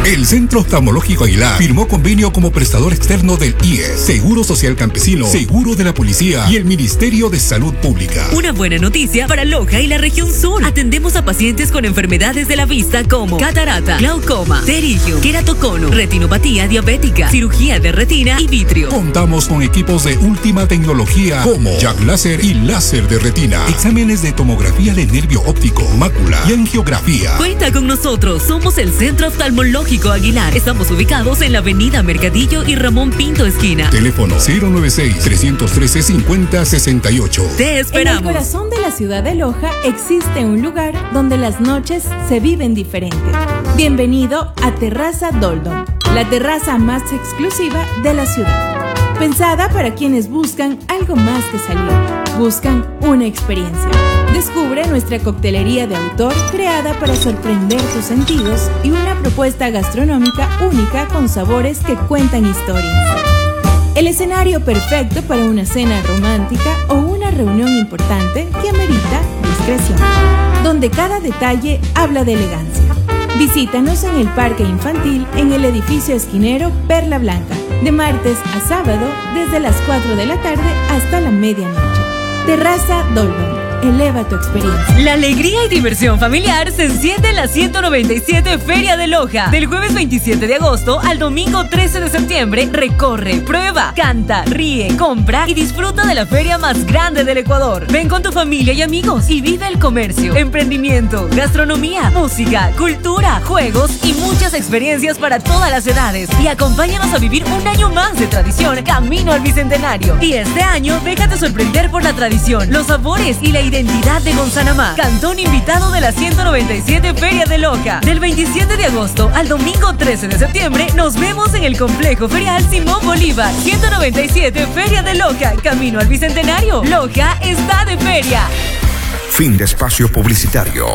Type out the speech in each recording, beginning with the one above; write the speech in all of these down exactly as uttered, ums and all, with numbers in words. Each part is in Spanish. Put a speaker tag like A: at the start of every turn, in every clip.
A: El Centro Oftalmológico Aguilar firmó convenio como prestador externo del I E S, Seguro Social Campesino, Seguro de la Policía y el Ministerio de Salud Pública.
B: Una buena noticia para Loja y la región sur. Atendemos a pacientes con enfermedades de la vista como catarata, glaucoma, pterigio, queratocono, retinopatía diabética, cirugía de retina y vitrio.
A: Contamos con equipos de última tecnología como Jack Láser y láser de retina, exámenes de tomografía de nervio óptico, mácula y angiografía.
B: Cuenta con nosotros, somos el Centro Oftalmológico Aguilar. Estamos ubicados en la avenida Mercadillo y Ramón Pinto esquina.
A: Teléfono cero nueve seis, tres uno tres, cinco cero seis ocho.
B: Te esperamos.
C: En el corazón de la ciudad de Loja existe un lugar donde las noches se viven diferente. Bienvenido a Terraza Doldom, la terraza más exclusiva de la ciudad. Pensada para quienes buscan algo más que salir, buscan una experiencia. Descubre nuestra coctelería de autor creada para sorprender tus sentidos y una propuesta gastronómica única con sabores que cuentan historias. El escenario perfecto para una cena romántica o una reunión importante que amerita discreción, donde cada detalle habla de elegancia. Visítanos en el Parque Infantil en el edificio esquinero Perla Blanca, de martes a sábado desde las cuatro de la tarde hasta la medianoche. Terraza Doldom. Eleva tu experiencia.
B: La alegría y diversión familiar se enciende en la ciento noventa y siete Feria de Loja. Del jueves veintisiete de agosto al domingo trece de septiembre, recorre, prueba, canta, ríe, compra y disfruta de la feria más grande del Ecuador. Ven con tu familia y amigos y vive el comercio, emprendimiento, gastronomía, música, cultura, juegos y muchas experiencias para todas las edades. Y acompáñanos a vivir un año más de tradición camino al Bicentenario. Y este año, déjate sorprender por la tradición, los sabores y la identidad de Gonzanamá. Cantón invitado de la ciento noventa y siete Feria de Loja. Del veintisiete de agosto al domingo trece de septiembre, nos vemos en el Complejo Ferial Simón Bolívar. ciento noventa y siete Feria de Loja, camino al Bicentenario. Loja está de feria.
D: Fin de espacio publicitario.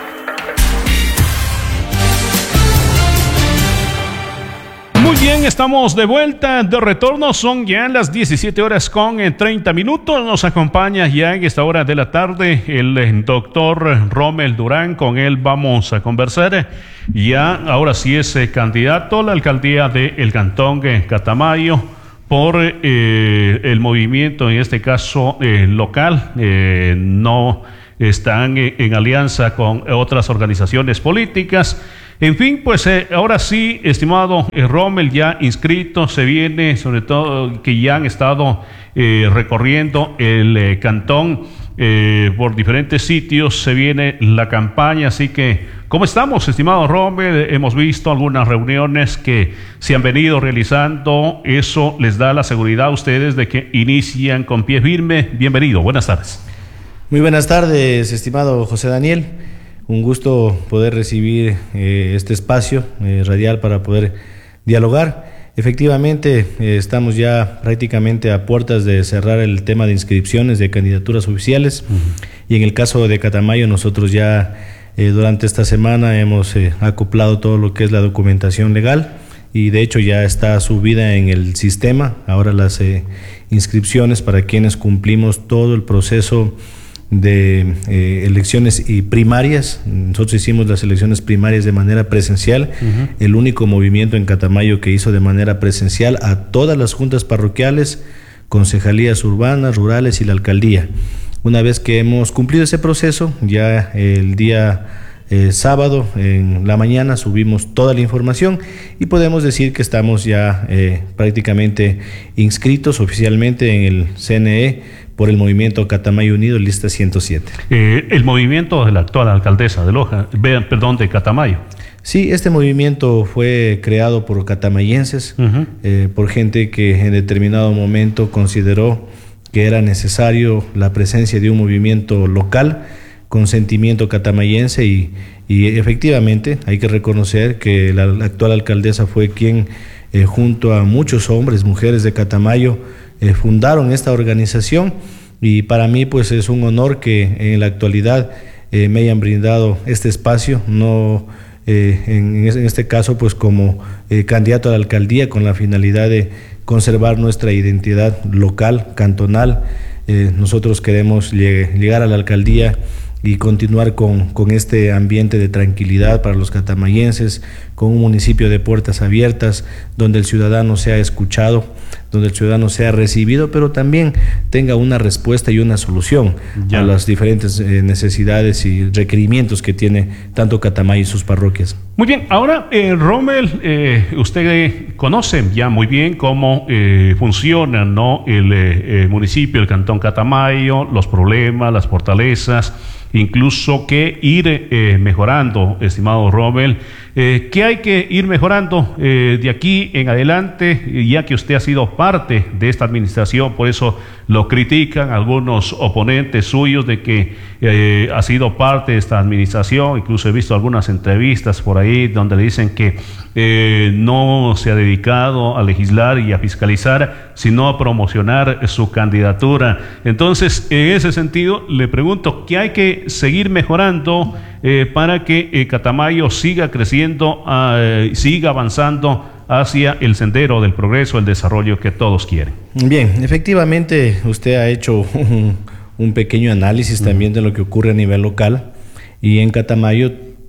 E: Muy bien, estamos de vuelta, de retorno, son ya las diecisiete horas con treinta minutos, nos acompaña ya en esta hora de la tarde el doctor Rommel Durán, con él vamos a conversar, ya ahora sí es eh, candidato a la alcaldía del Cantón eh, Catamayo por eh, el movimiento, en este caso eh, local, eh, no están eh, en alianza con otras organizaciones políticas. En fin, pues eh, ahora sí, estimado eh, Rommel, ya inscrito, se viene, sobre todo que ya han estado eh, recorriendo el eh, cantón eh, por diferentes sitios, se viene la campaña, así que, ¿cómo estamos, estimado Rommel? Hemos visto algunas reuniones que se han venido realizando, eso les da la seguridad a ustedes de que inician con pie firme. Bienvenido, buenas tardes.
F: Muy buenas tardes, estimado José Daniel. Un gusto poder recibir eh, este espacio eh, radial para poder dialogar. Efectivamente, eh, estamos ya prácticamente a puertas de cerrar el tema de inscripciones de candidaturas oficiales. Uh-huh. Y en el caso de Catamayo, nosotros ya eh, durante esta semana hemos eh, acoplado todo lo que es la documentación legal y de hecho ya está subida en el sistema. Ahora las eh, inscripciones para quienes cumplimos todo el proceso de eh, elecciones y primarias. Nosotros hicimos las elecciones primarias de manera presencial, uh-huh. El único movimiento en Catamayo que hizo de manera presencial a todas las juntas parroquiales, concejalías urbanas, rurales y la alcaldía. Una vez que hemos cumplido ese proceso, ya el día eh, sábado en la mañana subimos toda la información y podemos decir que estamos ya eh, prácticamente inscritos oficialmente en el C N E por el movimiento Catamayo Unido, lista ciento siete. Eh,
E: el movimiento de la actual alcaldesa de Loja, perdón, de Catamayo.
F: Sí, este movimiento fue creado por catamayenses, uh-huh. eh, por gente que en determinado momento consideró que era necesario la presencia de un movimiento local con sentimiento catamayense y, y efectivamente hay que reconocer que la, la actual alcaldesa fue quien, eh, junto a muchos hombres, mujeres de Catamayo, Eh, fundaron esta organización y para mí pues es un honor que en la actualidad eh, me hayan brindado este espacio, no eh, en, en este caso pues como eh, candidato a la alcaldía con la finalidad de conservar nuestra identidad local, cantonal. Eh, nosotros queremos lleg- llegar a la alcaldía y continuar con, con este ambiente de tranquilidad para los catamayenses, con un municipio de puertas abiertas, donde el ciudadano sea escuchado, donde el ciudadano sea recibido, pero también tenga una respuesta y una solución ya. a las diferentes eh, necesidades y requerimientos que tiene tanto Catamayo y sus parroquias.
E: Muy bien, ahora eh, Rommel, eh, usted conoce ya muy bien cómo eh, funciona, ¿no? el eh, municipio, el cantón Catamayo, los problemas, las fortalezas, incluso que ir eh, mejorando, estimado Rommel. Eh, ¿Qué hay que ir mejorando eh, de aquí en adelante, ya que usted ha sido parte de esta administración? Por eso lo critican algunos oponentes suyos de que eh, ha sido parte de esta administración. Incluso he visto algunas entrevistas por ahí donde le dicen que eh, no se ha dedicado a legislar y a fiscalizar, sino a promocionar su candidatura. Entonces, en ese sentido, le pregunto, ¿qué hay que seguir mejorando eh, para que eh, Catamayo siga creciendo, eh, siga avanzando hacia el sendero del progreso, el desarrollo que todos quieren?
F: Bien, efectivamente usted ha hecho un, un pequeño análisis uh-huh. también de lo que ocurre a nivel local, y en Catamayo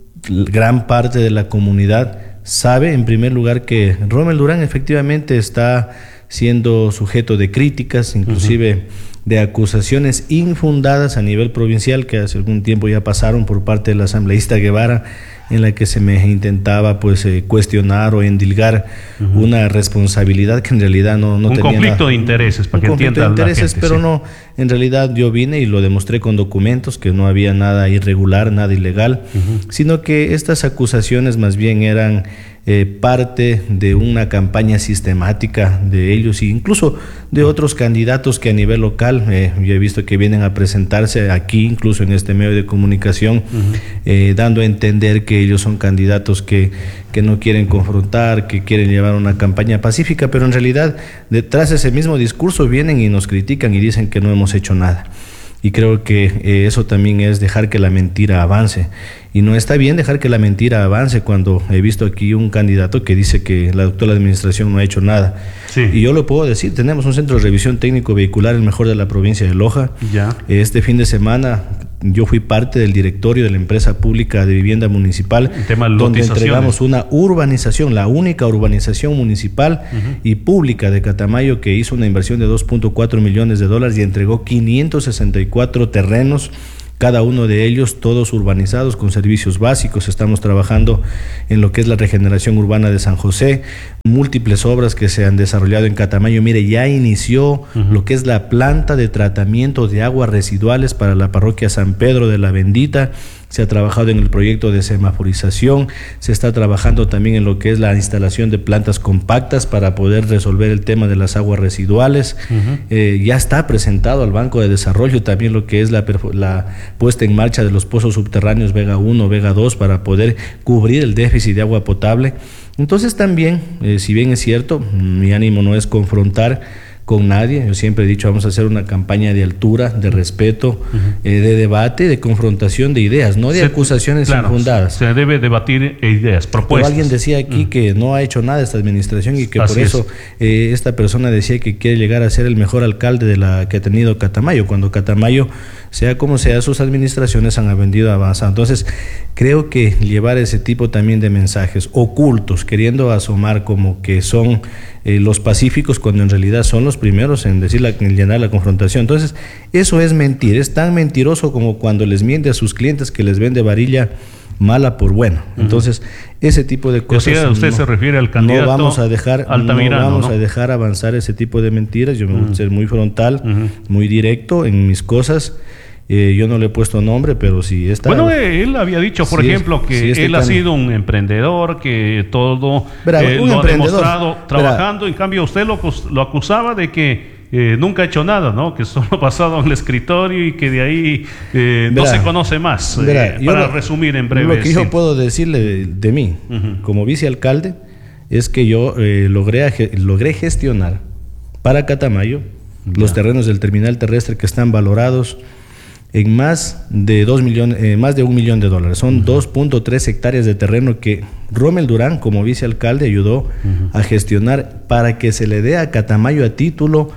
F: gran parte de la comunidad sabe en primer lugar que Rommel Durán efectivamente está siendo sujeto de críticas, inclusive uh-huh. de acusaciones infundadas a nivel provincial que hace algún tiempo ya pasaron por parte del asambleísta Guevara, en la que se me intentaba pues eh, cuestionar o endilgar uh-huh. una responsabilidad que en realidad no, no
E: un
F: tenía
E: conflicto
F: nada.
E: de intereses, para
F: un
E: que entienda la gente.
F: conflicto de intereses, pero sí. no, en realidad yo vine y lo demostré con documentos que no había nada irregular, nada ilegal, uh-huh. sino que estas acusaciones más bien eran Eh, parte de una campaña sistemática de ellos e incluso de otros candidatos que a nivel local, eh, yo he visto que vienen a presentarse aquí, incluso en este medio de comunicación, uh-huh. eh, dando a entender que ellos son candidatos que, que no quieren confrontar, que quieren llevar una campaña pacífica, pero en realidad detrás de ese mismo discurso vienen y nos critican y dicen que no hemos hecho nada. Y creo que eh, eso también es dejar que la mentira avance. Y no está bien dejar que la mentira avance cuando he visto aquí un candidato que dice que la actual administración no ha hecho nada. Sí. Y yo lo puedo decir, tenemos un centro de revisión técnico vehicular, el mejor de la provincia de Loja. Ya. Este fin de semana yo fui parte del directorio de la empresa pública de vivienda municipal, donde entregamos una urbanización, la única urbanización municipal uh-huh. y pública de Catamayo, que hizo una inversión de dos punto cuatro millones de dólares y entregó quinientos sesenta y cuatro terrenos, cada uno de ellos todos urbanizados con servicios básicos. Estamos trabajando en lo que es la regeneración urbana de San José, múltiples obras que se han desarrollado en Catamayo. Mire, ya inició uh-huh. lo que es la planta de tratamiento de aguas residuales para la parroquia San Pedro de la Bendita. Se ha trabajado en el proyecto de semaforización, se está trabajando también en lo que es la instalación de plantas compactas para poder resolver el tema de las aguas residuales. Uh-huh. Eh, ya está presentado al Banco de Desarrollo también lo que es la, la puesta en marcha de los pozos subterráneos Vega uno, Vega dos, para poder cubrir el déficit de agua potable. Entonces también, eh, si bien es cierto, mi ánimo no es confrontar con nadie, yo siempre he dicho, vamos a hacer una campaña de altura, de respeto, uh-huh. eh, de debate, de confrontación de ideas, no de se, acusaciones claro, infundadas.
E: Se debe debatir ideas, propuestas.
F: Pero alguien decía aquí uh-huh. que no ha hecho nada esta administración y que Así por eso eh, esta persona decía que quiere llegar a ser el mejor alcalde de la que ha tenido Catamayo, cuando Catamayo, sea como sea, sus administraciones han venido avanzando. Entonces, creo que llevar ese tipo también de mensajes ocultos, queriendo asomar como que son eh, los pacíficos, cuando en realidad son los primeros en decir la, en llenar la confrontación. Entonces, eso es mentir, es tan mentiroso como cuando les miente a sus clientes que les vende varilla mala por buena. Entonces, uh-huh. ese tipo de cosas.
E: O sea, usted no, se refiere al candidato
F: no vamos a dejar,
E: Altamirano,
F: no vamos
E: ¿no?
F: a dejar avanzar ese tipo de mentiras. Yo me uh-huh. gusta ser muy frontal, uh-huh. muy directo en mis cosas. Eh, yo no le he puesto nombre, pero sí está.
E: Bueno, eh, él había dicho, por sí, ejemplo, que sí, este él ha sido un emprendedor, que todo Verá, eh, lo ha demostrado trabajando. Verá. En cambio, usted lo, lo acusaba de que eh, nunca ha hecho nada, ¿no? Que solo ha pasado en el escritorio y que de ahí eh, Verá, no se conoce más. Verá, eh, para lo, resumir en breve.
F: Lo que sí. yo puedo decirle de, de mí, uh-huh. como vicealcalde, es que yo eh, logré, logré gestionar para Catamayo ya. los terrenos del terminal terrestre que están valorados en más de dos millones, eh, más de un millón de dólares. Son uh-huh. dos punto tres hectáreas de terreno que Rommel Durán, como vicealcalde, ayudó uh-huh. a gestionar para que se le dé a Catamayo a título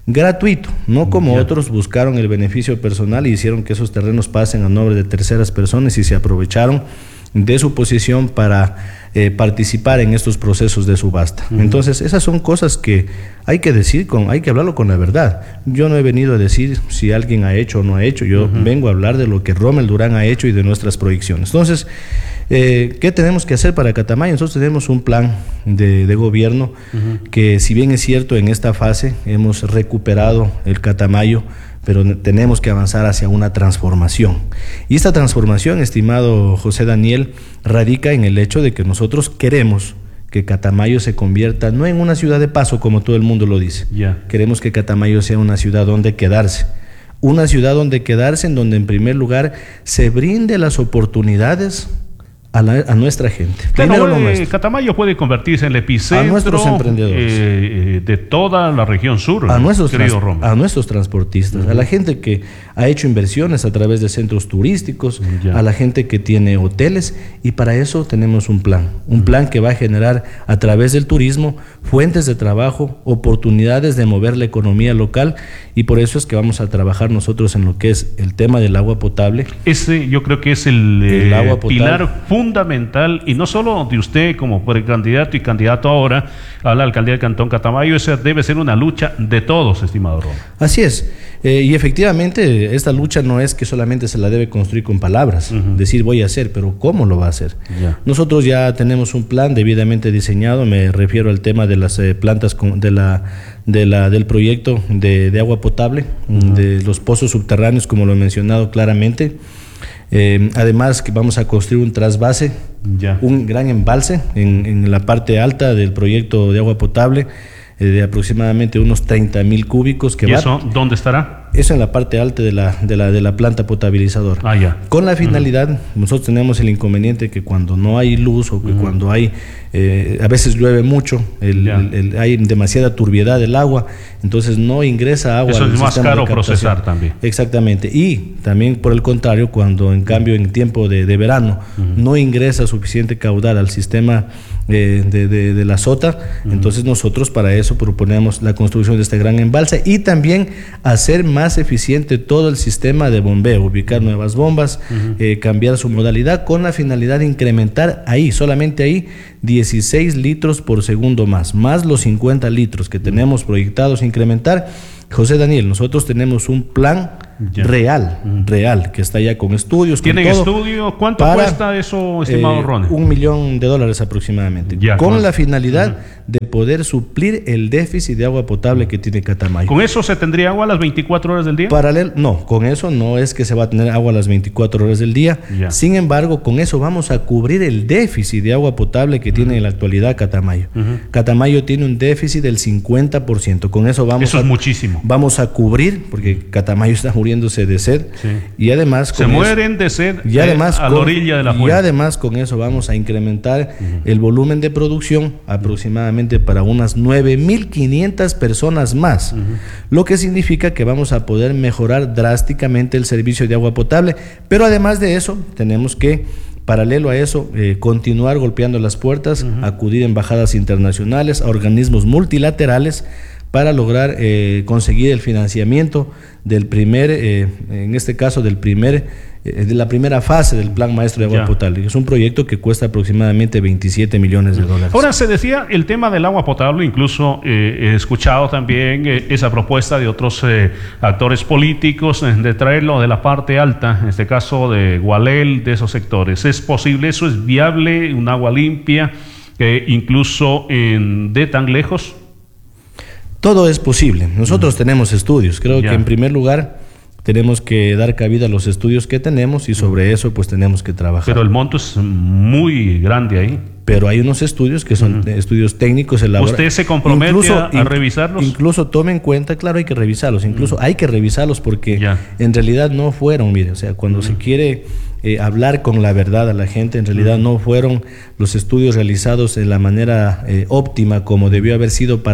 F: gratuito, no como
E: Ya.
F: otros buscaron el beneficio personal y hicieron que esos terrenos pasen a nombre de terceras personas y se aprovecharon de su posición para eh, participar en estos procesos de subasta. Uh-huh. Entonces, esas son cosas que hay que decir, con, hay que hablarlo con la verdad. Yo no he venido a decir si alguien ha hecho o no ha hecho, yo uh-huh. vengo a hablar de lo que Rommel Durán ha hecho y de nuestras proyecciones. Entonces, eh, ¿qué tenemos que hacer para Catamayo? Nosotros tenemos un plan de, de gobierno uh-huh. que, si bien es cierto, en esta fase hemos recuperado el Catamayo, pero tenemos que avanzar hacia una transformación. Y esta transformación, estimado José Daniel, radica en el hecho de que nosotros queremos que Catamayo se convierta no en una ciudad de paso, como todo el mundo lo dice. Yeah. Queremos que Catamayo sea una ciudad donde quedarse. Una ciudad donde quedarse, en donde en primer lugar se brinde las oportunidades a, la, a nuestra gente.
E: Claro, eh, Catamayo puede convertirse en el epicentro
F: a nuestros emprendedores.
E: Eh, de toda la región sur,
F: a nuestros, trans, a nuestros transportistas, uh-huh. a la gente que ha hecho inversiones a través de centros turísticos, ya. a la gente que tiene hoteles, y para eso tenemos un plan, un uh-huh. plan que va a generar a través del turismo fuentes de trabajo, oportunidades de mover la economía local, y por eso es que vamos a trabajar nosotros en lo que es el tema del agua potable.
E: Ese yo creo que es el, el eh, agua potable, pilar fundamental, y no solo de usted como precandidato y candidato ahora a la alcaldía del Cantón Catamayo, esa debe ser una lucha de todos, estimado Ron.
F: Así es, eh, y efectivamente esta lucha no es que solamente se la debe construir con palabras, uh-huh. decir voy a hacer, pero ¿cómo lo va a hacer? Yeah. Nosotros ya tenemos un plan debidamente diseñado, me refiero al tema de las eh, plantas con, de la, de la, del proyecto de, de agua potable, uh-huh. de los pozos subterráneos, como lo he mencionado claramente. Eh, además que vamos a construir un trasvase, ya. un gran embalse en, en la parte alta del proyecto de agua potable, eh, de aproximadamente unos treinta mil cúbicos. Que
E: ¿Y
F: va,
E: eso dónde estará?
F: Eso en la parte alta de la, de la, de la planta potabilizadora.
E: Ah, ya.
F: Con la finalidad, uh-huh. nosotros tenemos el inconveniente que cuando no hay luz o que uh-huh. cuando hay, eh, a veces llueve mucho, el, el, el, hay demasiada turbiedad del agua, entonces no ingresa agua.
E: Eso es más caro procesar también.
F: Exactamente. Y también por el contrario, cuando en cambio en tiempo de, de verano uh-huh. no ingresa suficiente caudal al sistema eh, de, de, de la SOTA, uh-huh. entonces nosotros para eso proponemos la construcción de este gran embalse y también hacer más más eficiente todo el sistema de bombeo, ubicar nuevas bombas, uh-huh. eh, cambiar su modalidad con la finalidad de incrementar ahí, solamente ahí, dieciséis litros por segundo más, más los cincuenta litros que tenemos proyectados incrementar. José Daniel, nosotros tenemos un plan ya. real, uh-huh. real, que está ya con estudios.
E: ¿Tienen con todo, estudio? ¿Cuánto para, cuesta eso, estimado eh, Ronnie?
F: Un millón de dólares aproximadamente, ya, con, con la finalidad uh-huh. de poder suplir el déficit de agua potable que tiene Catamayo.
E: ¿Con eso se tendría agua a las veinticuatro horas del día?
F: Paralel, no, con eso no es que se va a tener agua a las veinticuatro horas del día. Ya. Sin embargo, con eso vamos a cubrir el déficit de agua potable que uh-huh. tiene en la actualidad Catamayo. Uh-huh. Catamayo tiene un déficit del cincuenta por ciento. Con eso vamos
E: eso
F: a,
E: es muchísimo.
F: Vamos a cubrir, porque Catamayo está muriéndose de sed. Sí. Y además
E: se
F: con
E: mueren
F: eso,
E: de sed
F: y además
E: a
F: con,
E: la orilla de la fuente.
F: Y además con eso vamos a incrementar uh-huh. el volumen de producción aproximadamente para unas nueve mil quinientas personas más, uh-huh. lo que significa que vamos a poder mejorar drásticamente el servicio de agua potable, pero además de eso tenemos que, paralelo a eso, eh, continuar golpeando las puertas, uh-huh. acudir a embajadas internacionales, a organismos multilaterales para lograr eh, conseguir el financiamiento del primer, eh, en este caso del primer, eh, de la primera fase del Plan Maestro de Agua ya. Potable. Es un proyecto que cuesta aproximadamente veintisiete millones de dólares.
E: Ahora, se decía el tema del agua potable, incluso eh, he escuchado también eh, esa propuesta de otros eh, actores políticos eh, de traerlo de la parte alta, en este caso de Gualel, de esos sectores. ¿Es posible? ¿Eso es viable? ¿Un agua limpia? Eh, incluso en, de tan lejos.
F: Todo es posible. Nosotros uh-huh. tenemos estudios. Creo yeah. que en primer lugar tenemos que dar cabida a los estudios que tenemos y sobre uh-huh. eso pues tenemos que trabajar.
E: Pero el monto es muy grande ahí.
F: Pero hay unos estudios que son uh-huh. estudios técnicos elaborados.
E: ¿Usted se compromete incluso, a, a in, revisarlos?
F: Incluso tome en cuenta, claro, hay que revisarlos. Incluso uh-huh. hay que revisarlos porque yeah. en realidad no fueron, mire, o sea, cuando uh-huh. se quiere eh, hablar con la verdad a la gente, en realidad uh-huh. no fueron los estudios realizados de la manera eh, óptima como debió haber sido para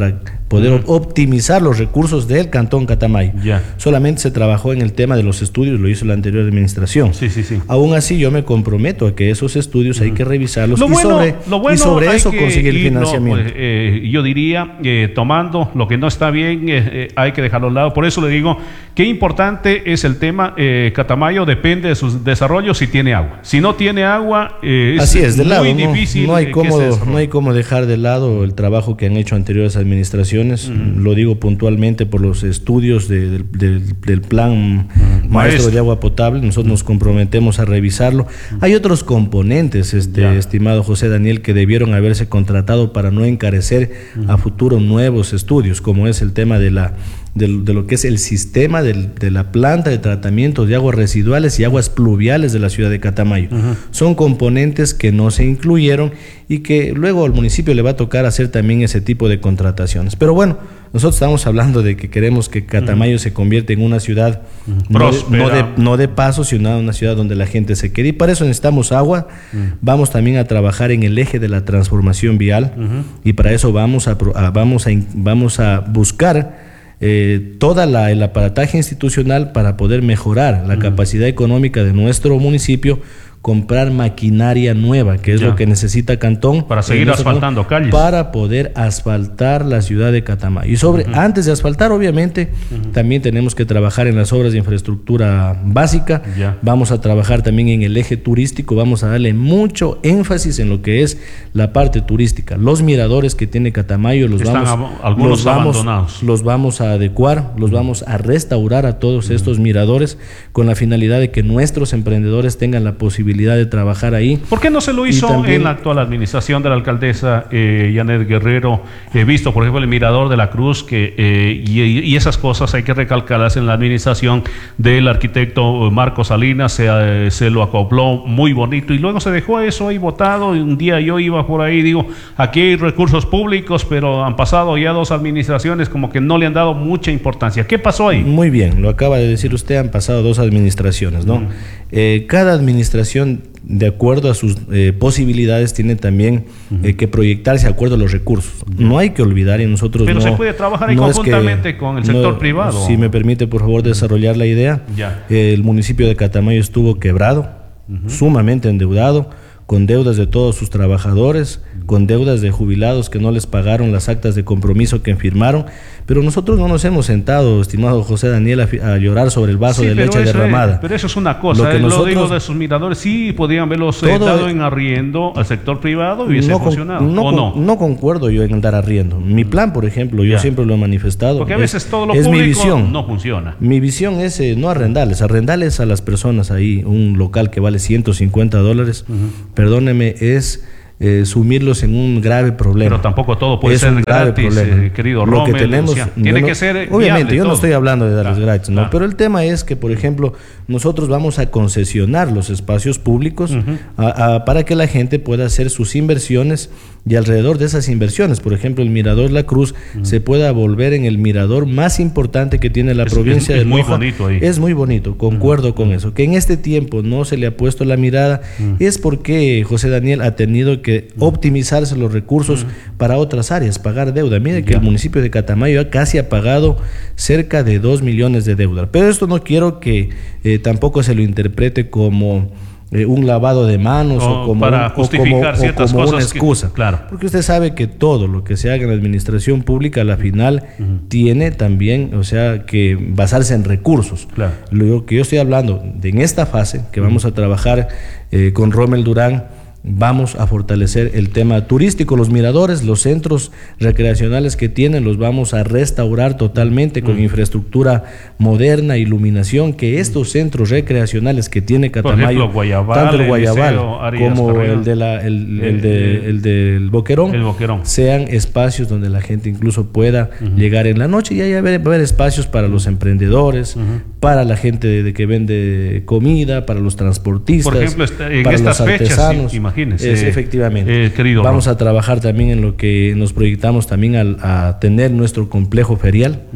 F: poder
E: uh-huh.
F: optimizar los recursos del Cantón Catamayo.
E: Yeah.
F: Solamente se trabajó en el tema de los estudios, lo hizo la anterior administración.
E: Sí, sí, sí.
F: Aún así, yo me comprometo a que esos estudios uh-huh. hay que revisarlos
E: lo
F: y,
E: bueno,
F: sobre,
E: lo bueno
F: y sobre eso
E: que
F: conseguir el
E: ir,
F: financiamiento.
E: No, pues, eh, yo diría, eh, tomando lo que no está bien, eh, eh, hay que dejarlo a un lado. Por eso le digo, qué importante es el tema. eh, Catamayo depende de su desarrollo si tiene agua. Si no tiene agua, eh, es,
F: así es, de
E: muy
F: lado,
E: difícil.
F: No, no, hay
E: eh,
F: cómo, no hay cómo dejar de lado el trabajo que han hecho anteriores administraciones. Uh-huh. Lo digo puntualmente por los estudios de, de, de, del plan uh-huh. maestro, maestro de agua potable. Nosotros uh-huh. nos comprometemos a revisarlo. Uh-huh. Hay otros componentes, este, yeah. estimado José Daniel, que debieron haberse contratado para no encarecer uh-huh. a futuro nuevos estudios, como es el tema de la De, de lo que es el sistema del, de la planta de tratamiento de aguas residuales y aguas pluviales de la ciudad de Catamayo. Uh-huh. Son componentes que no se incluyeron y que luego al municipio le va a tocar hacer también ese tipo de contrataciones. Pero bueno, nosotros estamos hablando de que queremos que Catamayo uh-huh. se convierta en una ciudad uh-huh. no, de, no, de, no de paso, sino una ciudad donde la gente se quede. Y para eso necesitamos agua. Uh-huh. Vamos también a trabajar en el eje de la transformación vial uh-huh. y para eso vamos a, a, vamos a, vamos a buscar Eh, toda la, el aparataje institucional para poder mejorar la uh-huh. capacidad económica de nuestro municipio, comprar maquinaria nueva, que es ya. lo que necesita Cantón
E: para seguir asfaltando calles,
F: para poder asfaltar la ciudad de Catamayo. Y sobre uh-huh. antes de asfaltar, obviamente, uh-huh. también tenemos que trabajar en las obras de infraestructura básica. Ya. Vamos a trabajar también en el eje turístico, vamos a darle mucho énfasis en lo que es la parte turística. Los miradores que tiene Catamayo los
E: Están
F: vamos,
E: ab- algunos
F: los vamos,
E: abandonados.
F: los vamos a adecuar, los uh-huh. vamos a restaurar a todos uh-huh. estos miradores con la finalidad de que nuestros emprendedores tengan la posibilidad de trabajar ahí.
E: ¿Por qué no se lo hizo también en la actual administración de la alcaldesa eh, Janet Guerrero? He visto, por ejemplo, el Mirador de la Cruz, que eh, y, y esas cosas hay que recalcarlas en la administración del arquitecto Marcos Salinas, se, eh, se lo acopló muy bonito y luego se dejó eso ahí botado. Y un día yo iba por ahí, digo, aquí hay recursos públicos, pero han pasado ya dos administraciones como que no le han dado mucha importancia. ¿Qué pasó ahí?
F: Muy bien, lo acaba de decir usted, han pasado dos administraciones, ¿no? Mm. Eh, cada administración, de acuerdo a sus eh, posibilidades, tiene también uh-huh. eh, que proyectarse de acuerdo a los recursos. Uh-huh. No hay que olvidar, y nosotros
E: pero
F: no...
E: se puede trabajar ahí no conjuntamente es que, con el sector
F: no,
E: privado.
F: Si me permite, por favor, desarrollar la idea.
E: Ya.
F: Eh, el municipio de Catamayo estuvo quebrado, uh-huh. sumamente endeudado, con deudas de todos sus trabajadores, con deudas de jubilados que no les pagaron las actas de compromiso que firmaron, pero nosotros no nos hemos sentado, estimado José Daniel, a, a llorar sobre el vaso sí, de leche
E: eso
F: derramada.
E: Es, pero eso es una cosa, lo, que eh, nosotros, lo digo de sus miradores, sí podían haberlos eh, dado en arriendo al sector privado y hubiese
F: no
E: funcionado,
F: con, no,
E: ¿o no?
F: No concuerdo yo en dar arriendo. Mi plan, por ejemplo, yo ya. siempre lo he manifestado.
E: Porque a veces
F: es,
E: todo lo
F: es
E: público
F: mi visión.
E: no funciona.
F: Mi visión es eh, no arrendarles, arrendarles a las personas ahí un local que vale ciento cincuenta dólares, uh-huh. perdóneme, es eh, sumirlos en un grave problema.
E: Pero tampoco todo puede
F: es
E: ser
F: un grave
E: gratis,
F: problema.
E: Eh, querido
F: Lo
E: Rommel,
F: que tenemos,
E: o sea, tiene
F: no,
E: que ser
F: obviamente, yo
E: todo.
F: no estoy hablando de darles
E: claro,
F: gratis, ¿no?
E: Claro.
F: Pero el tema es que, por ejemplo, nosotros vamos a concesionar los espacios públicos uh-huh. a, a, para que la gente pueda hacer sus inversiones, y alrededor de esas inversiones, por ejemplo, el Mirador La Cruz uh-huh. se pueda volver en el mirador más importante que tiene la
E: es,
F: provincia
E: es,
F: de Loja.
E: Es muy bonito ahí.
F: Es muy bonito, concuerdo uh-huh. con eso. Que en este tiempo no se le ha puesto la mirada uh-huh. es porque José Daniel ha tenido que uh-huh. optimizarse los recursos uh-huh. para otras áreas, pagar deuda. Mire que yeah. el municipio de Catamayo ya casi ha pagado cerca de dos millones de deuda. Pero esto no quiero que eh, tampoco se lo interprete como Eh, un lavado de manos o, o como,
E: para
F: un,
E: justificar
F: o como,
E: ciertas
F: o como
E: cosas
F: una excusa.
E: Que, claro.
F: Porque usted sabe que todo lo que se haga en la administración pública a la final uh-huh. tiene también, o sea, que basarse en recursos.
E: Claro.
F: Lo que yo estoy hablando de en esta fase, que uh-huh. vamos a trabajar eh, con Rommel Durán, vamos a fortalecer el tema turístico, los miradores, los centros recreacionales que tienen, los vamos a restaurar totalmente con mm. infraestructura moderna, iluminación, que estos centros recreacionales que tiene Catamayo,
E: por ejemplo, Guayabal,
F: tanto el Guayabal
E: Liceo,
F: como
E: Carrera,
F: el de la el, el,
E: eh,
F: de, el del Boquerón,
E: el Boquerón,
F: sean espacios donde la gente incluso pueda uh-huh. llegar en la noche, y ahí va a haber, va a haber espacios para los emprendedores, uh-huh. para la gente de, de que vende comida, para los transportistas,
E: por ejemplo, en
F: para
E: estas
F: los
E: fechas,
F: artesanos.
E: Imagínese.
F: Es, efectivamente.
E: Eh, querido
F: Vamos
E: Ron.
F: a trabajar también en lo que nos proyectamos también al, a tener nuestro complejo ferial. Uh-huh.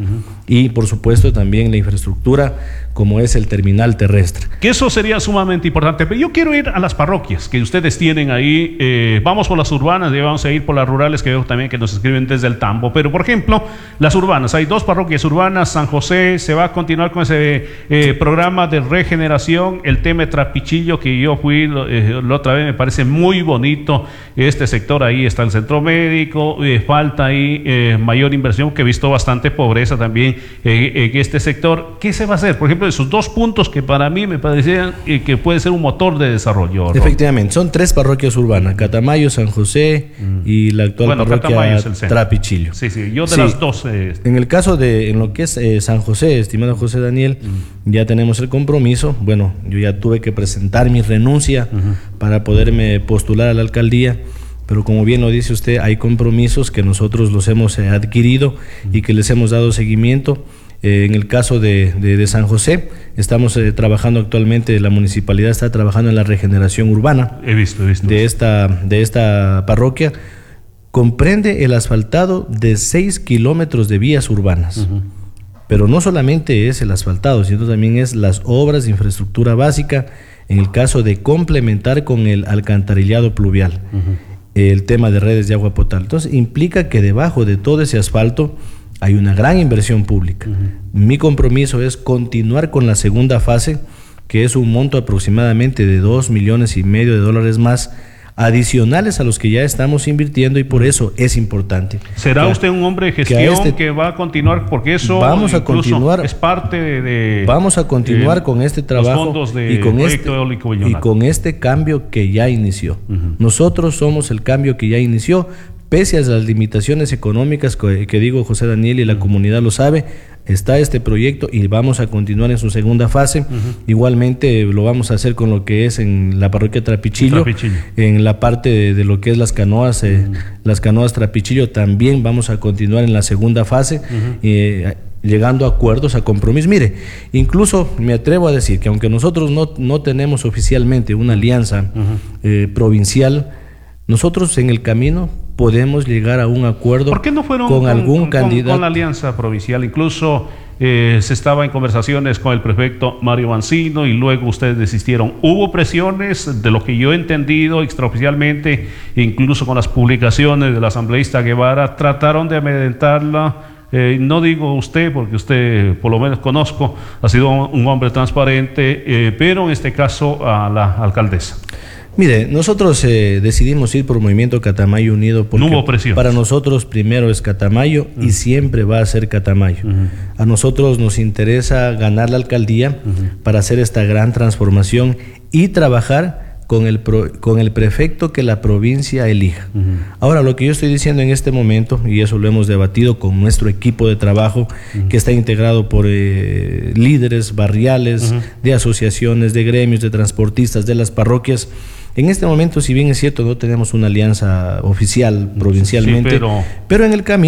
F: y por supuesto también la infraestructura como es el terminal terrestre.
E: Que eso sería sumamente importante, pero yo quiero ir a las parroquias que ustedes tienen ahí. Eh, vamos por las urbanas y vamos a ir por las rurales, que veo también que nos escriben desde el Tambo, pero por ejemplo las urbanas, hay dos parroquias urbanas, San José. Se va a continuar con ese eh, programa de regeneración, el tema de Trapichillo, que yo fui eh, la otra vez, me parece muy bonito este sector. Ahí está el centro médico, eh, falta ahí eh, mayor inversión, que he visto bastante pobreza también eh, en este sector. ¿Qué se va a hacer? Por ejemplo, esos dos puntos que para mí me parecían eh, que puede ser un motor de desarrollo, ¿no?
F: Efectivamente, son tres parroquias urbanas: Catamayo, San José mm. y la actual
E: bueno,
F: parroquia Trapichillo.
E: Sí, sí, yo de
F: sí,
E: las dos. Eh,
F: en el caso de, en lo que es eh, San José, estimado José Daniel, mm. ya tenemos el compromiso. Bueno, yo ya tuve que presentar mi renuncia uh-huh. para poderme postular a la alcaldía. Pero como bien lo dice usted, hay compromisos que nosotros los hemos eh, adquirido uh-huh. y que les hemos dado seguimiento. Eh, en el caso de, de, de San José, estamos eh, trabajando actualmente, la municipalidad está trabajando en la regeneración urbana.
E: He visto, he visto.
F: De esta, de esta parroquia. Comprende el asfaltado de seis kilómetros de vías urbanas. Uh-huh. Pero no solamente es el asfaltado, sino también es las obras de infraestructura básica, en el caso de complementar con el alcantarillado pluvial. Uh-huh. El tema de redes de agua potable. Entonces implica que debajo de todo ese asfalto hay una gran inversión pública. Uh-huh. Mi compromiso es continuar con la segunda fase, que es un monto aproximadamente de dos millones y medio de dólares más, adicionales a los que ya estamos invirtiendo, y por eso es importante.
E: ¿Será
F: que,
E: usted un hombre de gestión que, este, que va a continuar? Porque eso
F: vamos a continuar,
E: es parte de, de
F: vamos a continuar eh, con este trabajo
E: los fondos de
F: y, con este,
E: eólico
F: y con este cambio que ya inició. Uh-huh. Nosotros somos el cambio que ya inició, pese a las limitaciones económicas que, que digo José Daniel y la uh-huh. comunidad lo sabe. Está este proyecto y vamos a continuar en su segunda fase. Uh-huh. Igualmente lo vamos a hacer con lo que es en la parroquia Trapichillo, Trapichillo. En la parte de, de lo que es las canoas, eh, uh-huh. las canoas Trapichillo, también vamos a continuar en la segunda fase, uh-huh. eh, llegando a acuerdos, a compromisos. Mire, incluso me atrevo a decir que aunque nosotros no, no tenemos oficialmente una alianza uh-huh. eh, provincial, nosotros en el camino podemos llegar a un acuerdo.
E: ¿Por qué no fueron
F: con,
E: con
F: algún
E: con,
F: candidato?
E: Con la alianza provincial, incluso eh, se estaba en conversaciones con el prefecto Mario Mancino y luego ustedes desistieron. Hubo presiones, de lo que yo he entendido extraoficialmente, incluso con las publicaciones del asambleísta Guevara, trataron de amedrentarla. Eh, no digo usted, porque usted, por lo menos conozco, ha sido un hombre transparente, eh, pero en este caso a la alcaldesa.
F: Mire, nosotros eh, decidimos ir por Movimiento Catamayo Unido porque
E: no hubo presión.
F: Para nosotros primero es Catamayo uh-huh. y siempre va a ser Catamayo. Uh-huh. A nosotros nos interesa ganar la alcaldía uh-huh. para hacer esta gran transformación y trabajar con el, pro, con el prefecto que la provincia elija. Uh-huh. Ahora, lo que yo estoy diciendo en este momento, y eso lo hemos debatido con nuestro equipo de trabajo, uh-huh. que está integrado por eh, líderes barriales, uh-huh. de asociaciones, de gremios, de transportistas, de las parroquias. En este momento, si bien es cierto, no tenemos una alianza oficial provincialmente, sí, pero... pero en el camino